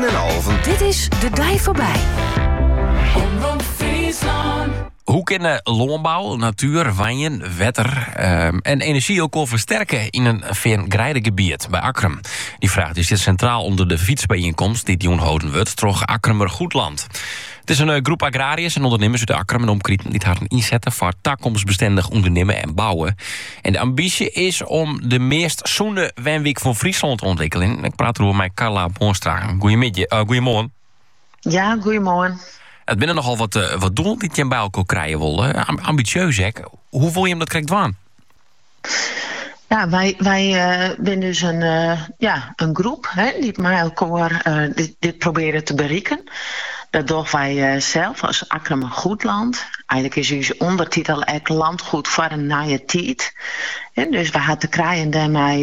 10,5. Dit is De Dij Voorbij. Hoe kunnen landbouw, natuur, wijn, wetter en energie ook al versterken in een gebied bij Akrum? Die vraag zit centraal onder de fietsbijeenkomst die Djoen houden wordt, troch Akrumer Goedland. Het is een groep agrariërs en ondernemers uit Akrum en omkrieten die haar inzetten voor toekomstbestendig ondernemen en bouwen. En de ambitie is om de meest zoene wijnweek van Friesland te ontwikkelen. Ik praat erover met Carla Boonstra. Goedemorgen. Ja, goedemorgen. Het binnen nogal wat doel die je bij elkaar krijgen willen. Ambitieus, hè? Hoe voel je hem dat krijgt waan? Ja, wij zijn dus een groep die met elkaar dit proberen te bereiken. Dat doen wij zelf als Akrum Goedland. Eigenlijk is onze ondertitel echt landgoed voor een nieuwe tijd. En dus we hadden te krijgen daarmee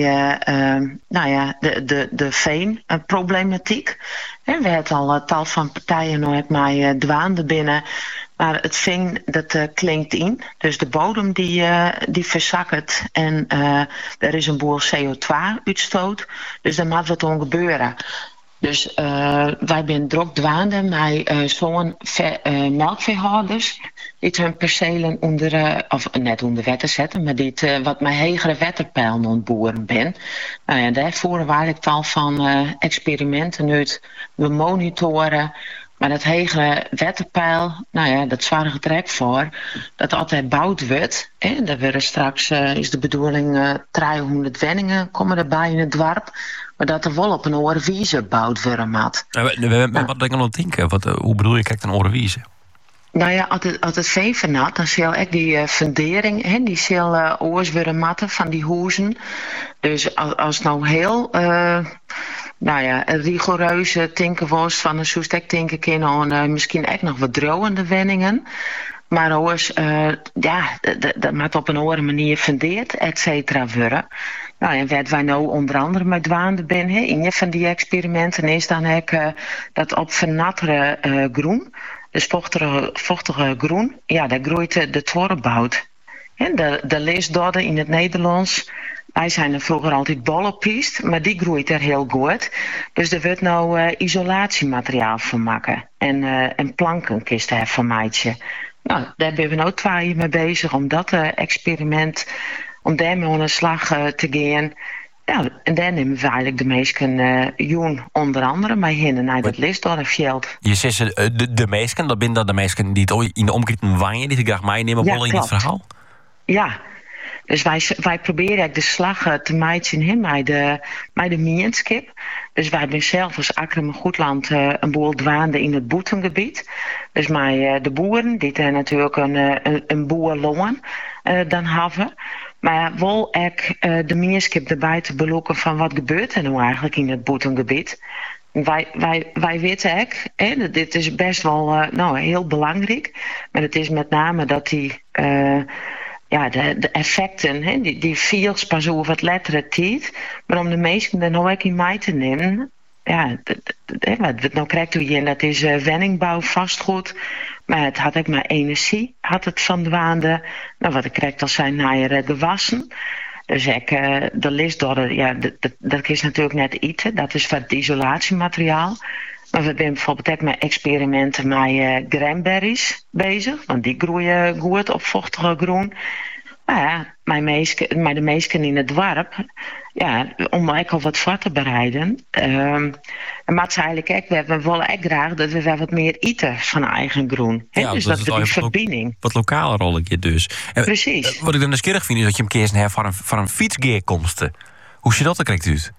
de veenproblematiek. En we hebben al tal van partijen nooit mij dwaande binnen. Maar het veen, dat klinkt in. Dus de bodem die verzakkert. En er is een boel CO2-uitstoot. Dus daar moet wat om gebeuren. Dus wij zijn druk dwaande met zo'n melkveehouders die hun percelen net onder wetten zetten, maar die wat met hegere wetterpijlen ontboeren ben. Nou ja, daar voeren we eigenlijk tal van experimenten uit. We monitoren, maar dat hegere wetterpeil, nou ja, dat zorgt er ook voor dat altijd bouwd wordt. Dat we straks is de bedoeling 300 wenningen komen erbij in het dorp. Maar dat er wel op een oorwieze bouwd worden moet. Wat denk ik aan het denken? Hoe bedoel je, kijk een oorwieze? Nou ja, als het veen vernat, dan zal ik die fundering, die zal oors worden matten van die huizen. Dus als nou heel rigoureuze tinken was van een soestek tinken kunnen misschien echt nog wat droogende wenningen. Maar oors, dat moet op een andere manier fundeerd, et cetera, worden. Nou, en wat wij nou onder andere met dwaande ben, in een van die experimenten is dan dat op vernattere groen, dus vochtige groen, ja, daar groeit de tworrenbout. De leesdodden in het Nederlands, wij zijn er vroeger altijd bollepiest, maar die groeit er heel goed. Dus er wordt nou isolatiemateriaal van maken en plankenkisten van maatje. Nou, daar zijn we nou 2 jaar mee bezig om dat experiment, om daarmee aan de slag te gaan. Ja, en daar nemen we eigenlijk de meesten joen onder andere mee heen naar het Leesdorfveld. Je zegt de meesten, dat zijn de meesten die het in de omkrieten waaien, die ik graag meenemen willen in dit verhaal? Ja, dus wij proberen eigenlijk de slag te maken met de mienskip. Dus wij zijn zelf als Akrum Goedland een boel dwaande in het boetengebied. Dus met de boeren, die er natuurlijk een boerloon dan hebben. Maar wel ook de mienskip erbij te beloeken van wat gebeurt er nou eigenlijk in het boetengebied. Wij weten ook, dit is best wel heel belangrijk. Maar het is met name dat die de effecten, die feels pas over het lettere tijd. Maar om de meesten er nou ook in mee te nemen, wat we nou krijgen hier, dat is wenningbouw, vastgoed. Maar het had ook maar energie, had het van dwaande. Nou, wat ik krijg, dat zijn naar gewassen. Dus de listdodder, dat is natuurlijk net eten. Dat is voor het isolatiemateriaal. Maar we zijn bijvoorbeeld ook met experimenten met cranberries bezig. Want die groeien goed op vochtige groen. Nou ja, maar de meesten in het dorp, om eigenlijk al wat voor te bereiden. En maar het eigenlijk ook, we willen echt graag dat we wel wat meer eten van eigen groen. Ja, dus dat we die verbinding. Wat lokale rolletje dus. Precies. Wat ik dan nieuwsgierig vind is dat je hem keers hebt van een fietsgeerkomsten. Hoe je dat dan krijgt uit?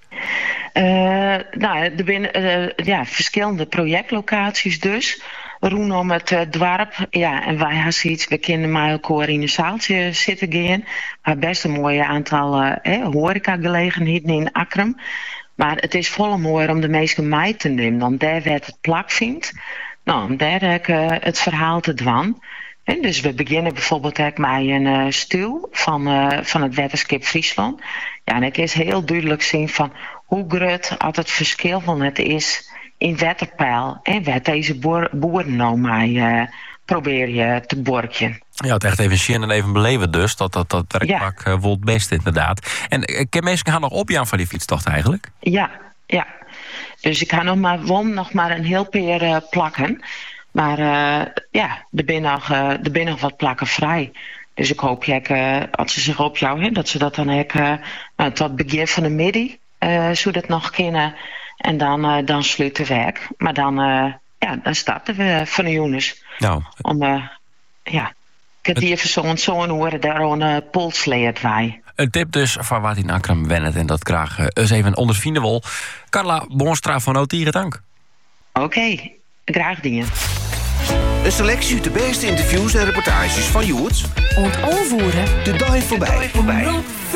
Er zijn verschillende projectlocaties dus. Rondom het dorp. Ja, en wij hebben zoiets, we kunnen met elkaar in een zaaltje zitten gaan. We hebben best een mooi aantal horecagelegenheden in Akrum. Maar het is volle mooi om de meeste mee te nemen. Want daar werd het plak vindt. Nou, om daar het verhaal te dwan. En dus we beginnen bijvoorbeeld met een stuw van het wetenschap Friesland. Ja, en ik is heel duidelijk zien van hoe groot het verschil van het is in wetterpeil. En wat deze boeren nou mee probeer je te borgen. Ja, het echt even zien en even beleven dus. Dat werkpak wel het beste inderdaad. En kan mensen gaan nog opjaan van die fietstocht eigenlijk? Ja. Dus ik kan nog maar een heel paar plakken. Maar er ben nog wat plakken vrij. Dus ik hoop als ze zich op jou hebben, dat ze dat dan tot begin van de middag dat nog kunnen. En dan sluiten we werk. Maar dan starten we van de jongens. Nou. Ik heb hier zo'n horen daar een polsleert wij. Een tip dus van wat in Akram wennet en dat graag eens even ondervinden wil. Carla Boonstra van Otiere, dank. Oké, graag dingen. Een selectie uit de beste interviews en reportages van Joert. Ontovervoeren. De dag voorbij.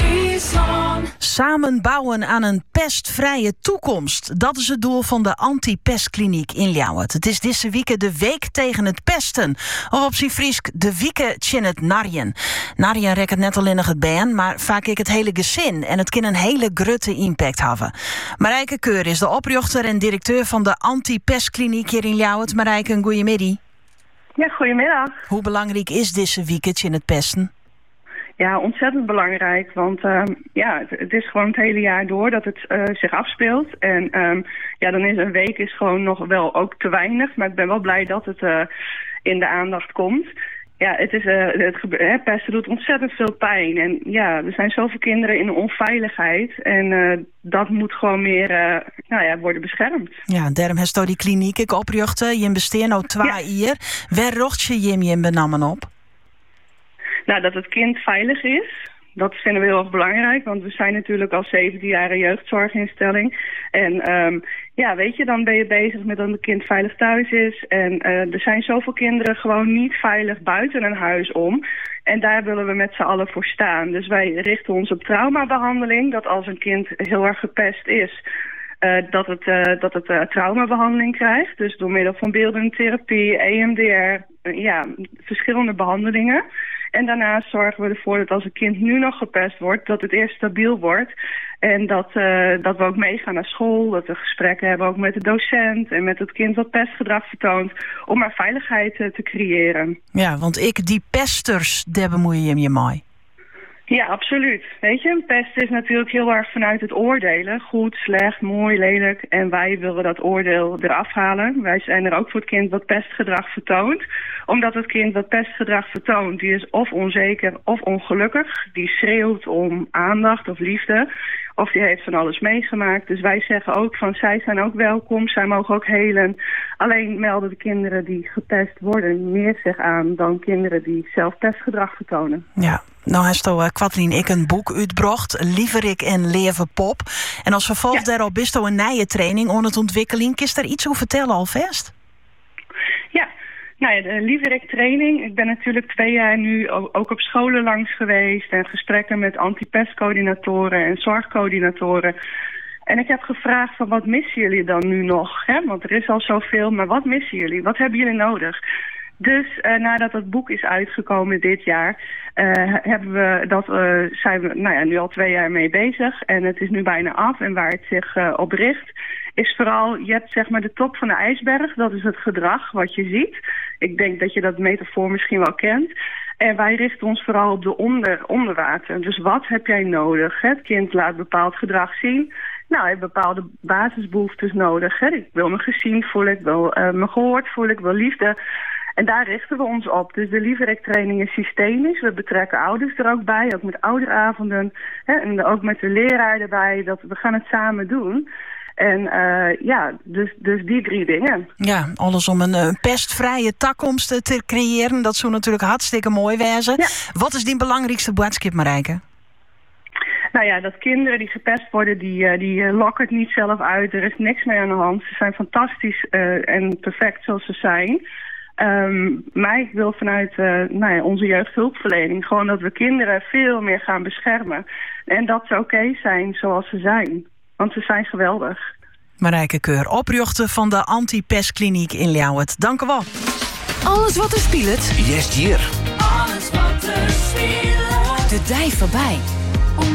Samen bouwen aan een pestvrije toekomst. Dat is het doel van de anti-pestkliniek in Ljouwert. Het is deze week de week tegen het pesten. Of op zijn Friesk de wieke tjen het narjen. Narjen rekken net alleen nog het been, maar vaak ik het hele gezin. En het kan een hele grote impact hebben. Marijke Keur is de oprichter en directeur van de anti-pestkliniek hier in Ljouwert. Marijke, een goeiemiddag. Ja, goedemiddag. Hoe belangrijk is deze week in het pesten? Ja, ontzettend belangrijk, want het is gewoon het hele jaar door dat het zich afspeelt. En dan is een week gewoon nog wel ook te weinig, maar ik ben wel blij dat het in de aandacht komt. Ja, pesten doet ontzettend veel pijn. En ja, er zijn zoveel kinderen in onveiligheid. En dat moet gewoon meer worden beschermd. Ja, daarom heeft die kliniek ik oprichten. Je besteedt nou 2 jaar. Waar rocht je benammen op? Nou, dat het kind veilig is. Dat vinden we heel erg belangrijk, want we zijn natuurlijk al 17 jaar een jeugdzorginstelling. En dan ben je bezig met dat het kind veilig thuis is. En er zijn zoveel kinderen gewoon niet veilig buiten een huis om. En daar willen we met z'n allen voor staan. Dus wij richten ons op traumabehandeling, dat als een kind heel erg gepest is, dat het traumabehandeling krijgt. Dus door middel van beeldende therapie, EMDR, verschillende behandelingen. En daarnaast zorgen we ervoor dat als een kind nu nog gepest wordt, dat het eerst stabiel wordt. En dat we ook meegaan naar school, dat we gesprekken hebben ook met de docent en met het kind wat pestgedrag vertoont, om maar veiligheid te creëren. Ja, want die pesters, daar bemoei je je mee. Ja, absoluut. Weet je, pest is natuurlijk heel erg vanuit het oordelen. Goed, slecht, mooi, lelijk. En wij willen dat oordeel eraf halen. Wij zijn er ook voor het kind wat pestgedrag vertoont. Omdat het kind wat pestgedrag vertoont, die is of onzeker of ongelukkig. Die schreeuwt om aandacht of liefde. Of die heeft van alles meegemaakt. Dus wij zeggen ook van, zij zijn ook welkom. Zij mogen ook helen. Alleen melden de kinderen die gepest worden meer zich aan dan kinderen die zelf pestgedrag vertonen. Ja. Nou heeft Katrien ik een boek uitgebracht, Lieverik en Leven Pop. En als vervolg daarop is een nieuwe training onder het ontwikkeling. Kun je daar iets over vertellen alvast? Ja, de Lieverik training. Ik ben natuurlijk 2 jaar nu ook op scholen langs geweest en gesprekken met antipestcoördinatoren en zorgcoördinatoren. En ik heb gevraagd van, wat missen jullie dan nu nog? Hè? Want er is al zoveel, maar wat missen jullie? Wat hebben jullie nodig? Dus nadat het boek is uitgekomen dit jaar, zijn we nu al 2 jaar mee bezig. En het is nu bijna af. En waar het zich op richt, is vooral, je hebt zeg maar de top van de ijsberg. Dat is het gedrag wat je ziet. Ik denk dat je dat metafoor misschien wel kent. En wij richten ons vooral op de onderwater. Dus wat heb jij nodig? Het kind laat bepaald gedrag zien. Nou, hij heeft bepaalde basisbehoeftes nodig. Hè? Ik wil me gezien voelen, ik wil me gehoord voelen, ik wil liefde. En daar richten we ons op. Dus de Lieverik-training is systemisch. We betrekken ouders er ook bij, ook met ouderavonden. Hè, en ook met de leraar erbij. We gaan het samen doen. En dus die 3 dingen. Ja, alles om een pestvrije toekomst te creëren. Dat zou natuurlijk hartstikke mooi wezen. Ja. Wat is die belangrijkste boodschap, Marijke? Nou ja, dat kinderen die gepest worden, die lokken het niet zelf uit. Er is niks mee aan de hand. Ze zijn fantastisch en perfect zoals ze zijn. Maar ik wil vanuit onze jeugdhulpverlening gewoon dat we kinderen veel meer gaan beschermen. En dat ze oké zijn zoals ze zijn. Want ze zijn geweldig. Marijke Keur, oprichter van de anti-pestkliniek in Ljouwert. Dank u wel. Alles wat er speelt. Yes, hier. Alles wat er speelt. De dij voorbij.